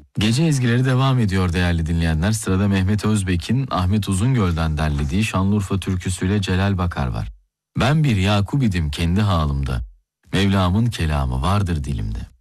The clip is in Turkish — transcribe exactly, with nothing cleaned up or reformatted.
Gece ezgileri devam ediyor değerli dinleyenler. Sırada Mehmet Özbek'in Ahmet Uzungöl'den derlediği Şanlıurfa türküsüyle Celal Bakar var. Ben bir Yakup idim kendi halımda. Mevlamın kelamı vardır dilimde.